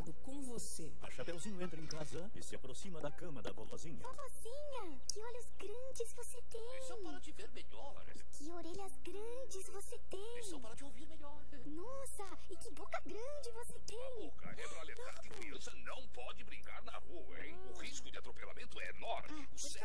preocupado com você. A Chapeuzinho entra em casa e se aproxima da cama da vovozinha. Vovozinha, que olhos grandes você tem. Só para te ver,